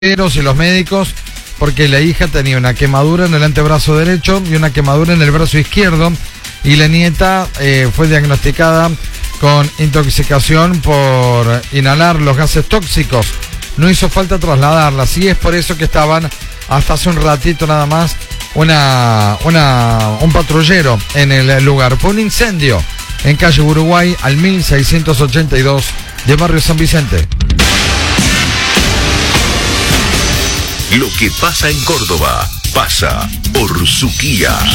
y los médicos, porque la hija tenía una quemadura en el antebrazo derecho y una quemadura en el brazo izquierdo, y la nieta fue diagnosticada con intoxicación por inhalar los gases tóxicos. No hizo falta trasladarla, y es por eso que estaban hasta hace un ratito nada más un patrullero en el lugar. Fue un incendio en calle Uruguay al 1682 de barrio San Vicente. Lo que pasa en Córdoba, pasa por Suquía.